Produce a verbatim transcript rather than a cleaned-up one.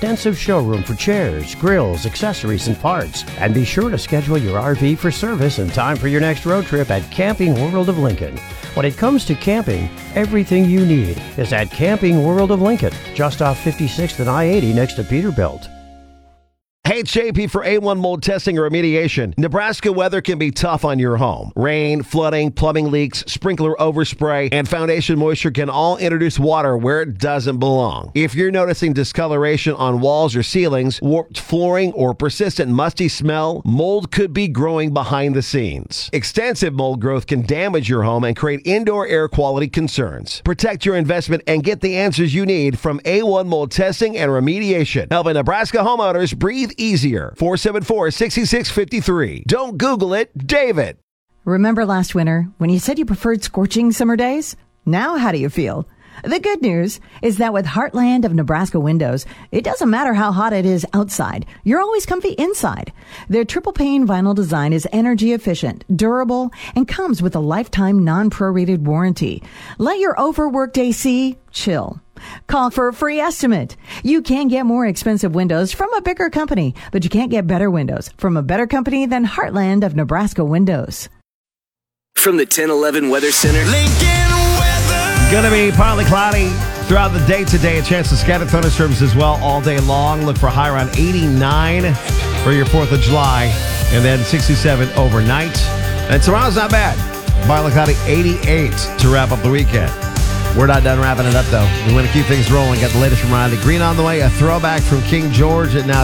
extensive showroom for chairs, grills, accessories, and parts. And be sure to schedule your R V for service in time for your next road trip at Camping World of Lincoln. When it comes to camping, everything you need is at Camping World of Lincoln, just off fifty-sixth and I eighty next to Peterbilt. Hey, it's J P for A one Mold Testing and Remediation. Nebraska weather can be tough on your home. Rain, flooding, plumbing leaks, sprinkler overspray, and foundation moisture can all introduce water where it doesn't belong. If you're noticing discoloration on walls or ceilings, warped flooring, or persistent musty smell, mold could be growing behind the scenes. Extensive mold growth can damage your home and create indoor air quality concerns. Protect your investment and get the answers you need from A one Mold Testing and Remediation, helping Nebraska homeowners breathe easier. four seven four, six six five three. Don't Google it, David. Remember last winter when you said you preferred scorching summer days? Now how do you feel? The good news is that with Heartland of Nebraska Windows, it doesn't matter how hot it is outside. You're always comfy inside. Their triple pane vinyl design is energy efficient, durable, and comes with a lifetime non-prorated warranty. Let your overworked A C chill. Call for a free estimate. You can get more expensive windows from a bigger company, but you can't get better windows from a better company than Heartland of Nebraska Windows. From the ten eleven Weather Center. Lincoln weather. Going to be partly cloudy throughout the day today. A chance of scattered thunderstorms as well all day long. Look for high around eighty-nine for your fourth of July. And then sixty-seven overnight. And tomorrow's not bad. Partly cloudy, eighty-eight to wrap up the weekend. We're not done wrapping it up, though. We want to keep things rolling. Got the latest from Riley Green on the way. A throwback from King George at now